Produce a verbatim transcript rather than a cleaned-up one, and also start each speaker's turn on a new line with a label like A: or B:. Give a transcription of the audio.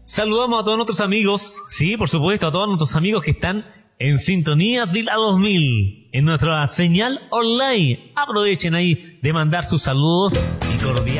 A: Saludamos a todos nuestros amigos, sí, por supuesto, a todos nuestros amigos que están en sintonía de la dos mil, en nuestra señal online. Aprovechen ahí de mandar sus saludos y cordiales.